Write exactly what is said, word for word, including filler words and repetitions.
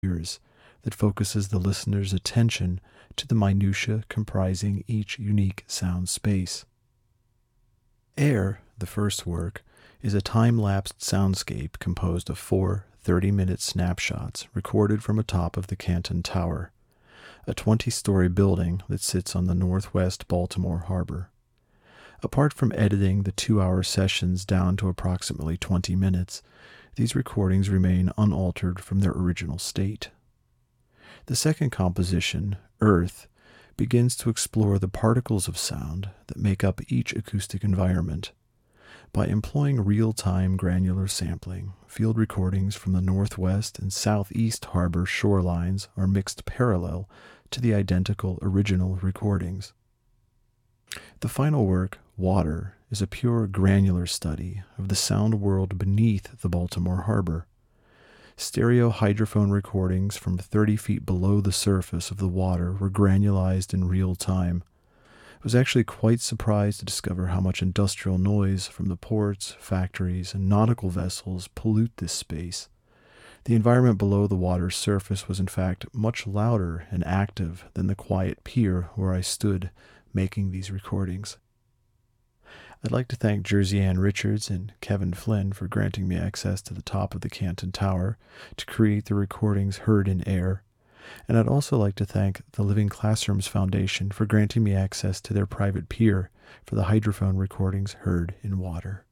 ears that focuses the listener's attention to the minutiae comprising each unique sound space. Air, the first work, is a time-lapsed soundscape composed of four thirty-minute snapshots recorded from atop of the Canton Tower, a twenty-story building that sits on the northwest Baltimore Harbor. Apart from editing the two-hour sessions down to approximately twenty minutes, these recordings remain unaltered from their original state. The second composition, Earth, begins to explore the particles of sound that make up each acoustic environment. By employing real-time granular sampling, field recordings from the northwest and southeast harbor shorelines are mixed parallel to the identical original recordings. The final work, Water, is a pure granular study of the sound world beneath the Baltimore Harbor. Stereo hydrophone recordings from thirty feet below the surface of the water were granulized in real time. I was actually quite surprised to discover how much industrial noise from the ports, factories, and nautical vessels pollute this space. The environment below the water's surface was in fact much louder and active than the quiet pier where I stood making these recordings. I'd like to thank Jersey Ann Richards and Kevin Flynn for granting me access to the top of the Canton Tower to create the recordings heard in air. And I'd also like to thank the Living Classrooms Foundation for granting me access to their private pier for the hydrophone recordings heard in water.